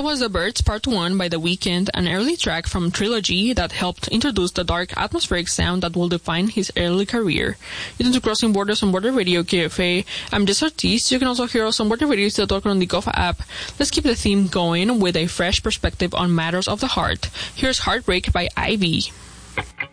That was The Birds Part 1 by The Weeknd, an early track from Trilogy that helped introduce the dark atmospheric sound that will define his early career. You listen to Crossing Borders on Border Radio KFA. I'm Jess Ortiz. You can also hear us on Border Radio's Talk on the Gofa app. Let's keep the theme going with a fresh perspective on matters of the heart. Here's Heartbreak by Ivy.